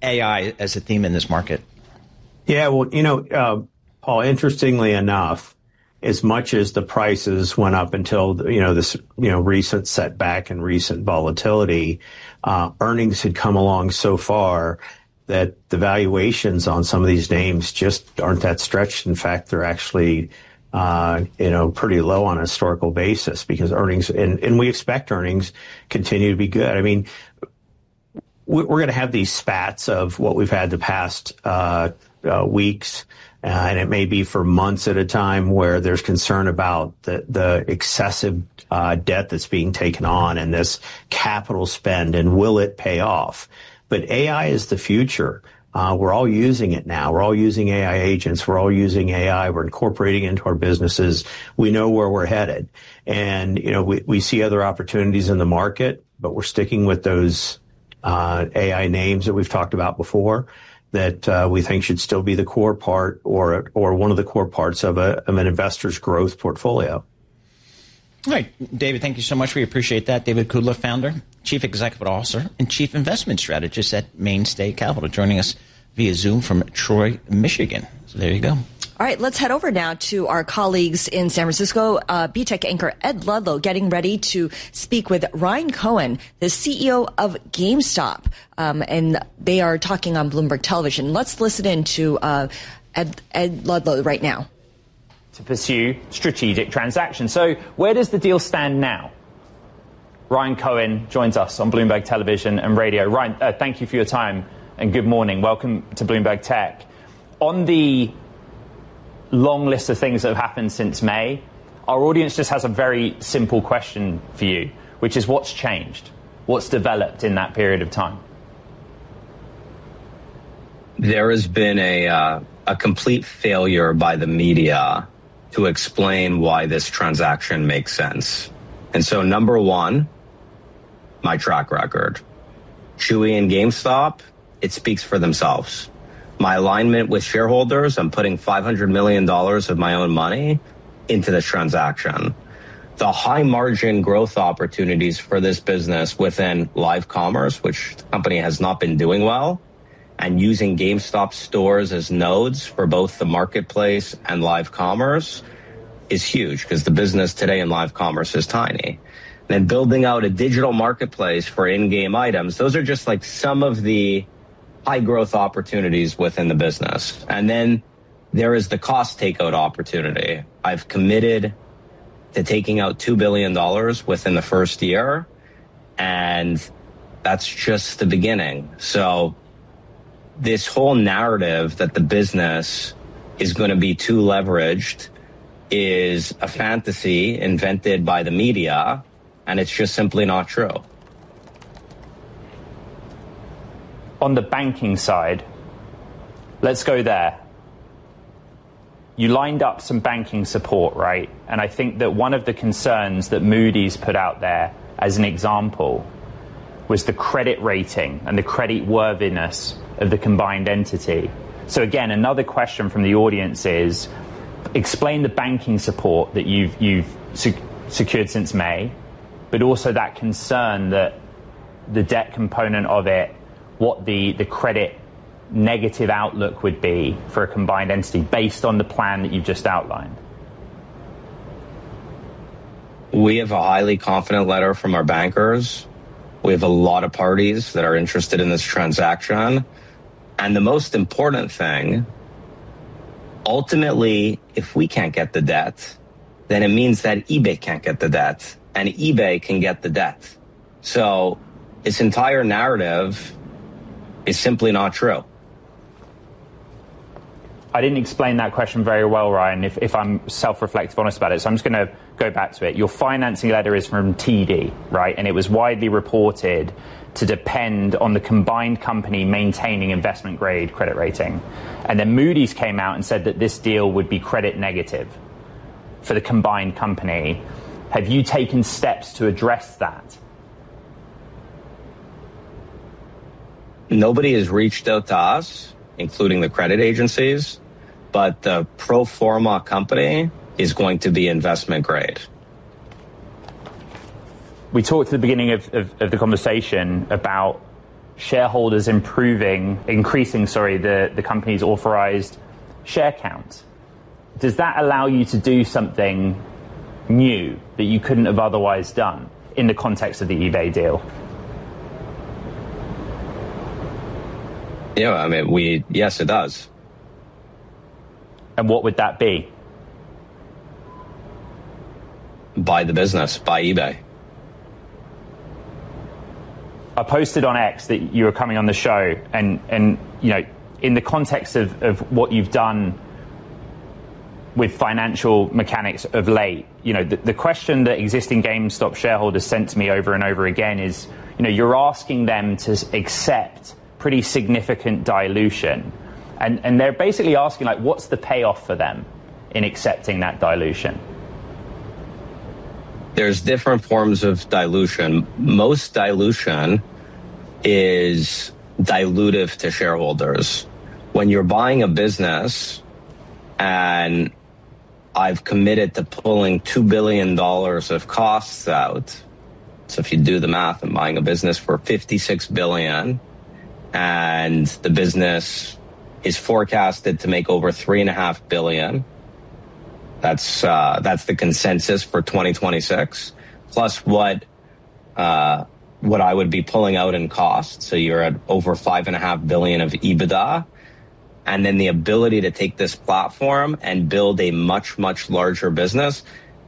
AI as a theme in this market? Yeah, well, Paul, interestingly enough, as much as the prices went up until, this, recent setback and recent volatility, earnings had come along so far that the valuations on some of these names just aren't that stretched. In fact, they're actually, pretty low on a historical basis because earnings, and we expect earnings continue to be good. I mean, we're going to have these spats of what we've had the past weeks, and it may be for months at a time where there's concern about the excessive debt that's being taken on and this capital spend, and will it pay off? But AI is the future. We're all using it now. We're all using AI agents. We're all using AI. We're incorporating it into our businesses. We know where we're headed. And, we see other opportunities in the market, but we're sticking with those AI names that we've talked about before that we think should still be the core part or one of the core parts of an investor's growth portfolio. All right, David, thank you so much. We appreciate that. David Kudla, founder, Chief Executive Officer, and Chief Investment Strategist at Mainstay Capital, joining us via Zoom from Troy, Michigan. So there you go. All right, let's head over now to our colleagues in San Francisco. BTEC anchor Ed Ludlow getting ready to speak with Ryan Cohen, the CEO of GameStop. And they are talking on Bloomberg Television. Let's listen in to Ed Ludlow right now. To pursue strategic transactions. So where does the deal stand now? Ryan Cohen joins us on Bloomberg Television and Radio. Ryan, thank you for your time and good morning. Welcome to Bloomberg Tech. On the long list of things that have happened since May, our audience just has a very simple question for you, which is what's changed? What's developed in that period of time? There has been a complete failure by the media to explain why this transaction makes sense. And so, number one, my track record. Chewy and GameStop, it speaks for themselves. My alignment with shareholders, I'm putting $500 million of my own money into this transaction. The high margin growth opportunities for this business within live commerce, which the company has not been doing well, and using GameStop stores as nodes for both the marketplace and live commerce is huge because the business today in live commerce is tiny. Then building out a digital marketplace for in-game items, those are just like some of the high growth opportunities within the business. And then there is the cost takeout opportunity. I've committed to taking out $2 billion within the first year, and that's just the beginning. So this whole narrative that the business is going to be too leveraged is a fantasy invented by the media, and it's just simply not true. On the banking side, let's go there. You lined up some banking support, right? And I think that one of the concerns that Moody's put out there as an example was the credit rating and the credit worthiness of the combined entity. So again, another question from the audience is, explain the banking support that you've secured since May, but also that concern that the debt component of it, what the credit negative outlook would be for a combined entity based on the plan that you've just outlined. We have a highly confident letter from our bankers. We have a lot of parties that are interested in this transaction. And the most important thing, ultimately, if we can't get the debt, then it means that eBay can't get the debt, and eBay can get the debt. So this entire narrative is simply not true. I didn't explain that question very well, Ryan, if I'm self-reflective, honest about it. So I'm just going to go back to it. Your financing letter is from TD, right? And it was widely reported to depend on the combined company maintaining investment grade credit rating. And then Moody's came out and said that this deal would be credit negative for the combined company. Have you taken steps to address that? Nobody has reached out to us, including the credit agencies, but the pro forma company is going to be investment grade. We talked at the beginning of the conversation about shareholders increasing the company's authorized share count. Does that allow you to do something new that you couldn't have otherwise done in the context of the eBay deal? Yeah, I mean, yes, it does. And what would that be? Buy the business, buy eBay. I posted on X that you were coming on the show, and you know, in the context of what you've done with financial mechanics of late, you know, the question that existing GameStop shareholders sent to me over and over again is, you know, you're asking them to accept pretty significant dilution, and they're basically asking, like, what's the payoff for them in accepting that dilution? There's different forms of dilution. Most dilution is dilutive to shareholders. When you're buying a business and I've committed to pulling $2 billion of costs out, so if you do the math, I'm buying a business for $56 billion, and the business is forecasted to make over $3.5 billion. That's the consensus for 2026, plus what I would be pulling out in cost. So you're at over $5.5 billion of EBITDA, and then the ability to take this platform and build a much, much larger business.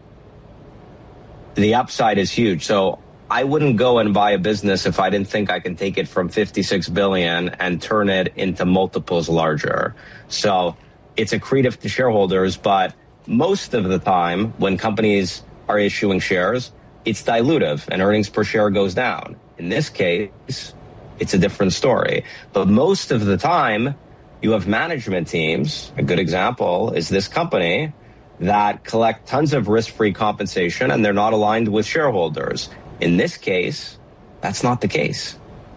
The upside is huge. So I wouldn't go and buy a business if I didn't think I can take it from $56 billion and turn it into multiples larger. So it's accretive to shareholders, but most of the time when companies are issuing shares, it's dilutive and earnings per share goes down. In this case, it's a different story. But most of the time, you have management teams. A good example is this company that collect tons of risk-free compensation, and they're not aligned with shareholders. In this case, that's not the case.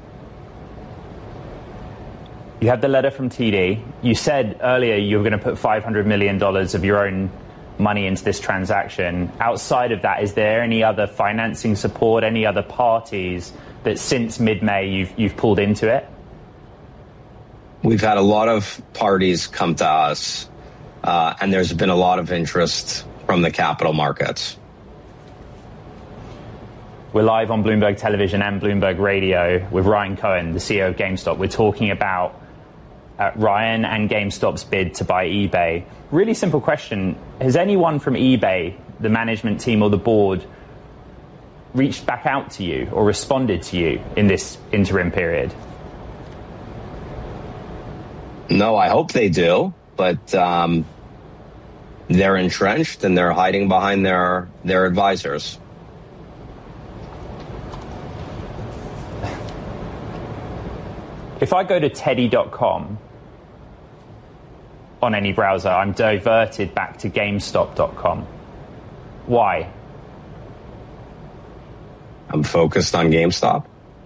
You had the letter from TD. You said earlier you were going to put $500 million of your own money into this transaction. Outside of that, is there any other financing support, any other parties that since mid-May you've pulled into it? We've had a lot of parties come to us, and there's been a lot of interest from the capital markets. We're live on Bloomberg Television and Bloomberg Radio with Ryan Cohen, the CEO of GameStop. We're talking about Ryan and GameStop's bid to buy eBay. Really simple question. Has anyone from eBay, the management team or the board, reached back out to you or responded to you in this interim period? No, I hope they do, but they're entrenched and they're hiding behind their advisors. If I go to teddy.com on any browser, I'm diverted back to GameStop.com. Why? I'm focused on GameStop.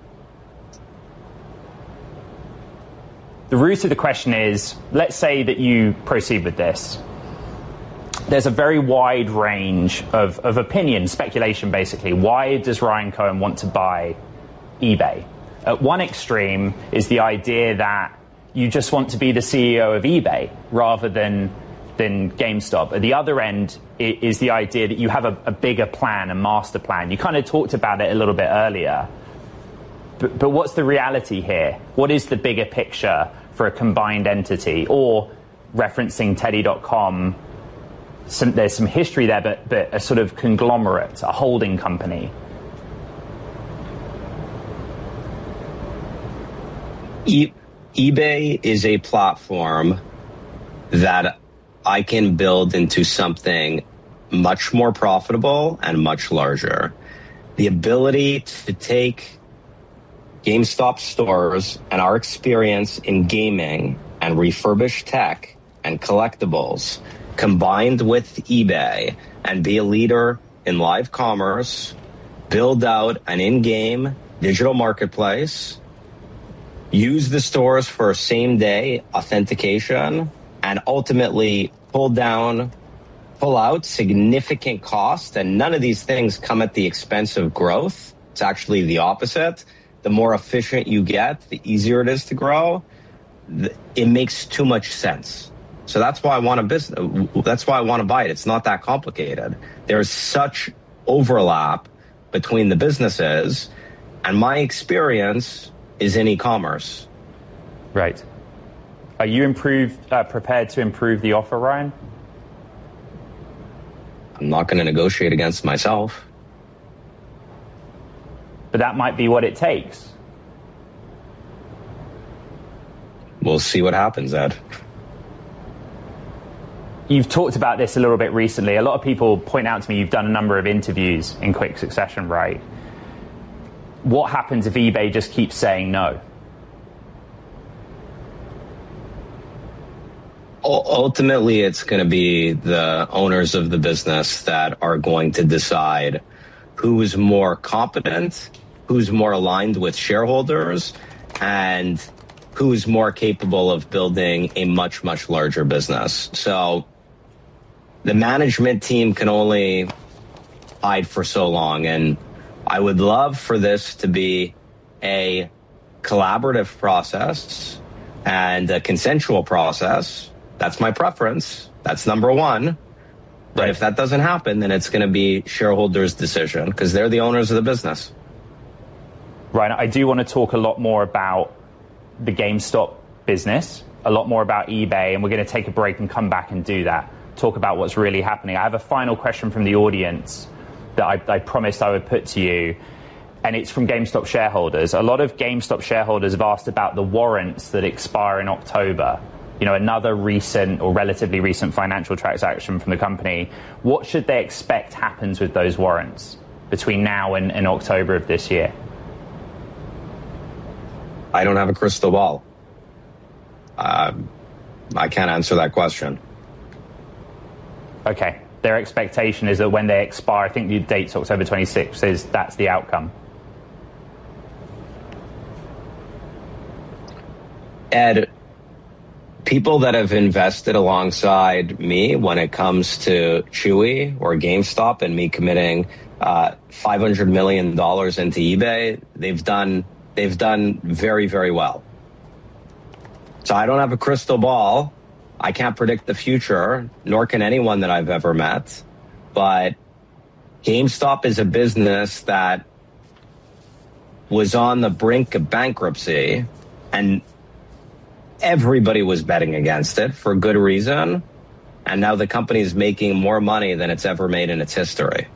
The root of the question is, let's say that you proceed with this. There's a very wide range of opinion, speculation basically. Why does Ryan Cohen want to buy eBay? At one extreme is the idea that you just want to be the CEO of eBay rather than GameStop. At the other end is the idea that you have a bigger plan, a master plan. You kind of talked about it a little bit earlier. But what's the reality here? What is the bigger picture for a combined entity? Or referencing Teddy.com, there's some history there, but a sort of conglomerate, a holding company. eBay is a platform that I can build into something much more profitable and much larger. The ability to take GameStop stores and our experience in gaming and refurbished tech and collectibles combined with eBay and be a leader in live commerce, build out an in-game digital marketplace, use the stores for same-day authentication, and ultimately pull out significant cost. And none of these things come at the expense of growth. It's actually the opposite. the more efficient you get, the easier it is to grow. It makes too much sense. So that's why I want a business. That's why I want to buy it. It's not that complicated. There's such overlap between the businesses, and my experience is in e-commerce. Right. Are you prepared to improve the offer, Ryan? I'm not going to negotiate against myself. But that might be what it takes. We'll see what happens, Ed. You've talked about this a little bit recently. A lot of people point out to me you've done a number of interviews in quick succession, right? What happens if eBay just keeps saying no? Ultimately, it's going to be the owners of the business that are going to decide who's more competent, who's more aligned with shareholders, and who's more capable of building a much, much larger business. So the management team can only hide for so long. And I would love for this to be a collaborative process and a consensual process. That's my preference. That's number one. But if that doesn't happen, then it's going to be shareholders' decision because they're the owners of the business. Right. I do want to talk a lot more about the GameStop business, a lot more about eBay, and we're going to take a break and come back and do that. Talk about what's really happening. I have a final question from the audience that I promised I would put to you, and it's from GameStop shareholders. A lot of GameStop shareholders have asked about the warrants that expire in October. You know, another recent or relatively recent financial transaction from the company. What should they expect happens with those warrants between now and October of this year? I don't have a crystal ball. I can't answer that question. Okay. Their expectation is that when they expire, I think the date's October 26th, is that's the outcome. Ed, people that have invested alongside me when it comes to Chewy or GameStop and me committing $500 million into eBay, they've done very, very well. So I don't have a crystal ball. I can't predict the future, nor can anyone that I've ever met. But GameStop is a business that was on the brink of bankruptcy, and everybody was betting against it for good reason. And now the company is making more money than it's ever made in its history.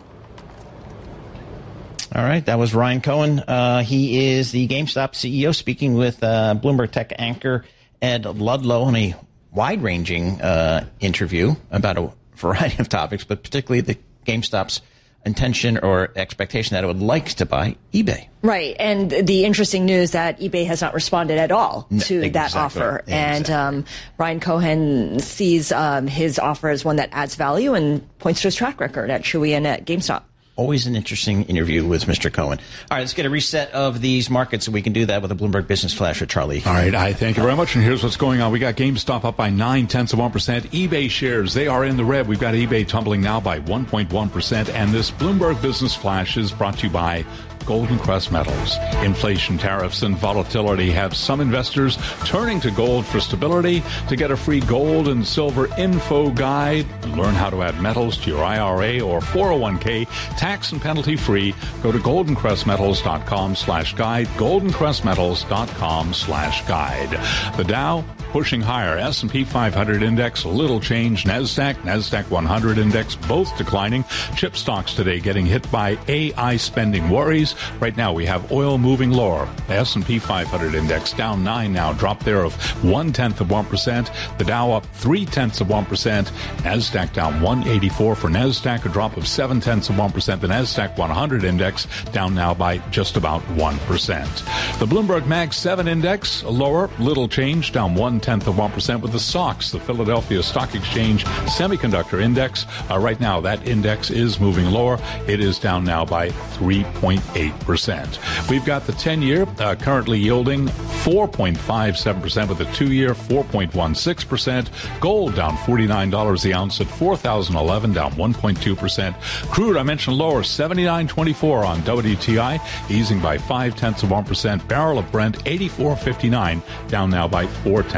All right, that was Ryan Cohen. He is the GameStop CEO speaking with Bloomberg Tech anchor Ed Ludlow on a wide-ranging interview about a variety of topics, but particularly the GameStop's intention or expectation that it would like to buy eBay. Right, and the interesting news that eBay has not responded at all to that offer. Exactly. And Ryan Cohen sees his offer as one that adds value and points to his track record at Chewy and at GameStop. Always an interesting interview with Mr. Cohen. All right, let's get a reset of these markets, and we can do that with a Bloomberg Business Flash with Charlie. All right, I thank you very much, and here's what's going on. We got GameStop up by 0.9%. eBay shares, they are in the red. We've got eBay tumbling now by 1.1%, and this Bloomberg Business Flash is brought to you by Golden Crest Metals. Inflation, tariffs, and volatility have some investors turning to gold for stability. To get a free gold and silver info guide, learn how to add metals to your IRA or 401k, tax and penalty free, go to goldencrestmetals.com/guide, goldencrestmetals.com/guide. The Dow pushing higher. S&P 500 index, little change. NASDAQ 100 index, both declining. Chip stocks today getting hit by AI spending worries. Right now we have oil moving lower. The S&P 500 index down 9 now, drop there of 0.1%. The Dow up 0.3%. NASDAQ down 184 for NASDAQ, a drop of 0.7%. The NASDAQ 100 index down now by just about 1%. The Bloomberg Mag 7 index, lower, little change, down 1 0.1% with the SOX, the Philadelphia Stock Exchange Semiconductor Index. Right now, that index is moving lower. It is down now by 3.8%. We've got the 10-year currently yielding 4.57% with the 2-year 4.16%. Gold down $49 the ounce at $4,011, down 1.2%. Crude, I mentioned lower, $79.24 on WTI, easing by 0.5%. Barrel of Brent, $84.59, down now by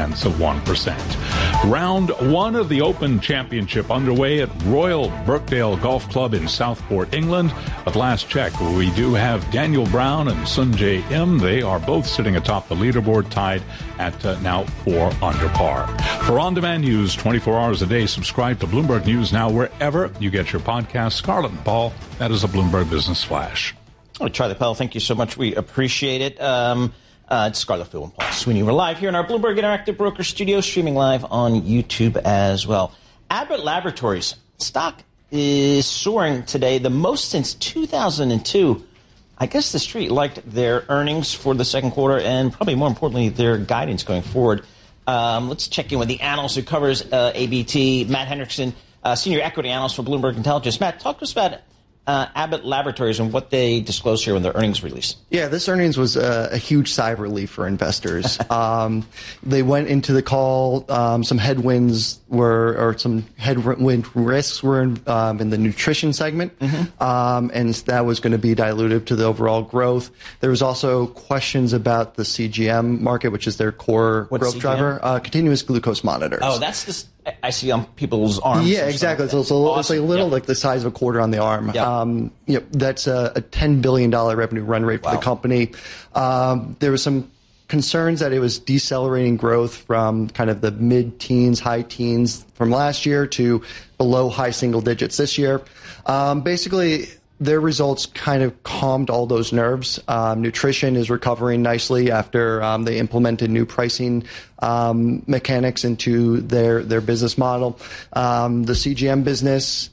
0.4%. Round 1 of the Open Championship underway at Royal Birkdale Golf Club in Southport, England. At last check, we do have Daniel Brown and Sungjae Im. They are both sitting atop the leaderboard, tied at now 4 under par. For on-demand news 24 hours a day, subscribe to Bloomberg News Now wherever you get your podcasts. Scarlett and Paul, that is a Bloomberg Business Flash. Oh, Charlie Pell, thank you so much. We appreciate it. It's Scarlett Field and Paul Sweeney. We're live here in our Bloomberg Interactive Broker studio, streaming live on YouTube as well. Abbott Laboratories stock is soaring today, the most since 2002. I guess the street liked their earnings for the second quarter and probably more importantly, their guidance going forward. Let's check in with the analyst who covers ABT, Matt Hendrickson, senior equity analyst for Bloomberg Intelligence. Matt, talk to us about Abbott Laboratories and what they disclosed here in their earnings release. Yeah, this earnings was a huge sigh of relief for investors. They went into the call, some headwinds some headwind risks were in the nutrition segment, and that was going to be dilutive to the overall growth. There was also questions about the CGM market, which is their core growth CGM? Driver, continuous glucose monitors. Oh, that's the I see on people's arms. Yeah, exactly. So it's a little like the size of a quarter on the arm. Yep. That's a $10 billion revenue run rate for the company. There was some concerns that it was decelerating growth from kind of the mid-teens, high teens from last year to below high single digits this year. Basically, their results kind of calmed all those nerves. Nutrition is recovering nicely after they implemented new pricing mechanics into their business model. The CGM business,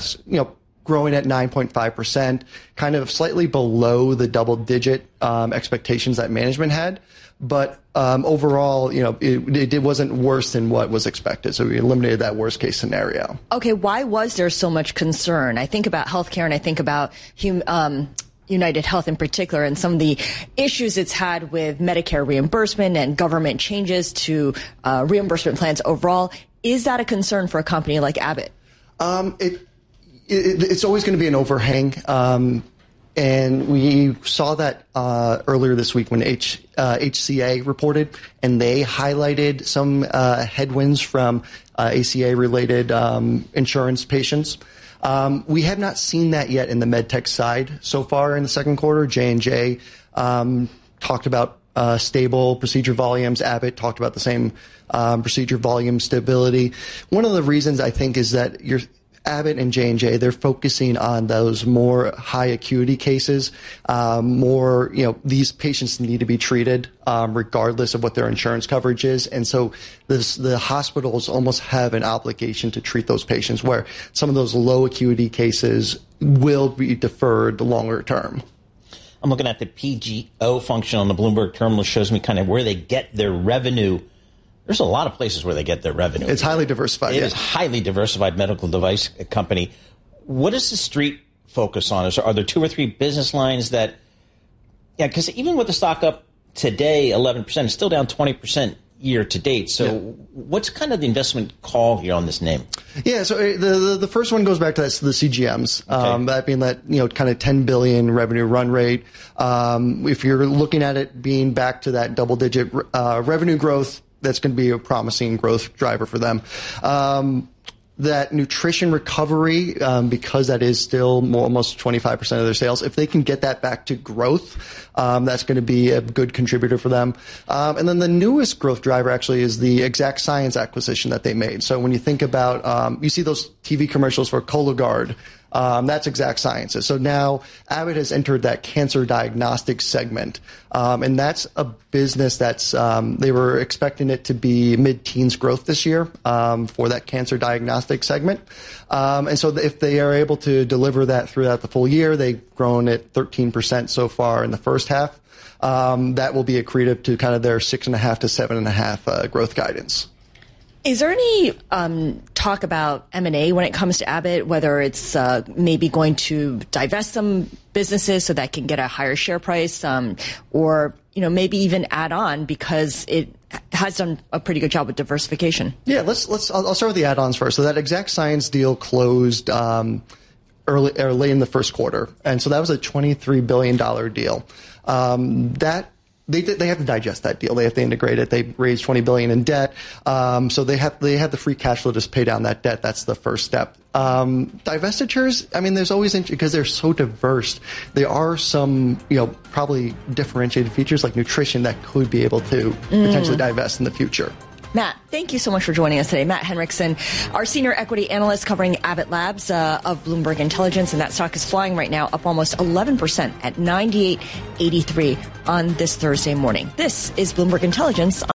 growing at 9.5%, kind of slightly below the double-digit expectations that management had. But overall, it wasn't worse than what was expected. So we eliminated that worst-case scenario. Okay, why was there so much concern? I think about healthcare and I think about United Health in particular and some of the issues it's had with Medicare reimbursement and government changes to reimbursement plans overall. Is that a concern for a company like Abbott? It's always going to be an overhang. And we saw that earlier this week when HCA reported, and they highlighted some headwinds from ACA-related insurance patients. We have not seen that yet in the medtech side so far in the second quarter. J&J talked about stable procedure volumes. Abbott talked about the same procedure volume stability. One of the reasons I think is that Abbott and J&J, they're focusing on those more high acuity cases. These patients need to be treated regardless of what their insurance coverage is. And so the hospitals almost have an obligation to treat those patients, where some of those low acuity cases will be deferred longer term. I'm looking at the PGO function on the Bloomberg terminal. Shows me kind of where they get their revenue. There's a lot of places where they get their revenue. It's highly diversified. It is highly diversified medical device company. What does the street focus on? Are there 2 or 3 business lines that, because even with the stock up today 11%, it's still down 20% year to date. So what's kind of the investment call here on this name? Yeah, so the first one goes back to the CGMs. Okay. That being that, kind of $10 billion revenue run rate. If you're looking at it being back to that double-digit revenue growth, that's going to be a promising growth driver for them. That nutrition recovery, because that is still almost 25% of their sales, if they can get that back to growth, that's going to be a good contributor for them. And then the newest growth driver actually is the Exact Science acquisition that they made. So when you think about, you see those TV commercials for Cologuard, That's Exact Sciences. So now Abbott has entered that cancer diagnostics segment. And that's a business that's, they were expecting it to be mid-teens growth this year for that cancer diagnostic segment. And so if they are able to deliver that throughout the full year, they've grown at 13% so far in the first half. That will be accretive to kind of their 6.5 to 7.5 growth guidance. Is there any talk about M&A when it comes to Abbott, whether it's maybe going to divest some businesses so that can get a higher share price, or maybe even add on because it has done a pretty good job with diversification? Yeah, I'll start with the add-ons first. So that Exact Science deal closed late in the first quarter, and so that was a $23 billion deal. They have to digest that deal. They have to integrate it. They raised $20 billion in debt. So they have the free cash flow to just pay down that debt. That's the first step. Divestitures, I mean, there's always, because they're so diverse, there are some, probably differentiated features like nutrition that could be able to potentially divest in the future. Matt, thank you so much for joining us today. Matt Henriksen, our senior equity analyst covering Abbott Labs of Bloomberg Intelligence, and that stock is flying right now up almost 11% at $98.83 on this Thursday morning. This is Bloomberg Intelligence.